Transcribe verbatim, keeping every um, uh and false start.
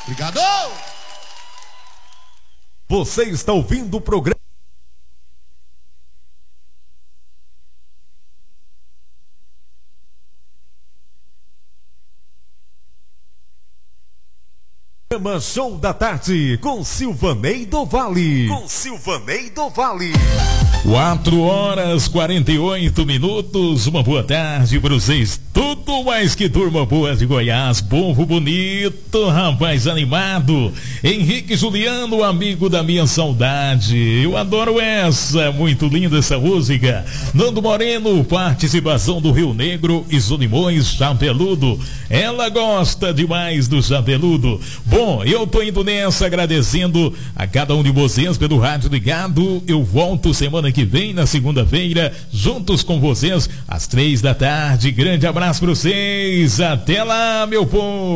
Obrigado! Você está ouvindo o programa Show da Tarde com Silvanei do Vale. Com Silvanei do Vale. quatro horas quarenta e oito minutos. Uma boa tarde para vocês. Tudo mais que turma boa de Goiás. Povo bonito, rapaz animado. Henrique Juliano, amigo da minha saudade. Eu adoro essa. Muito linda essa música. Nando Moreno, participação do Rio Negro e Zonimões, Chapeludo. Ela gosta demais do Chapeludo. Bom, eu tô indo nessa, agradecendo a cada um de vocês pelo rádio ligado. Eu volto semana que vem, na segunda-feira, juntos com vocês, às três da tarde. Grande abraço pra vocês. Até lá, meu povo.